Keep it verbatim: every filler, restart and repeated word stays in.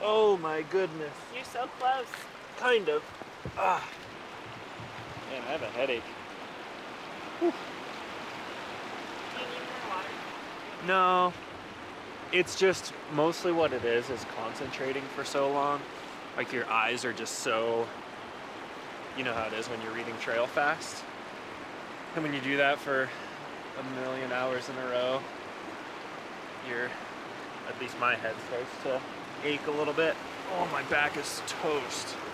Oh my goodness. You're so close. Kind of. Ah. Man, I have a headache. Whew. Do you need more water? No. It's just mostly what it is is concentrating for so long. Like your eyes are just so, you know how it is when you're reading trail fast. And when you do that for a million hours in a row, your, at least my head starts to ache a little bit. Oh, my back is toast.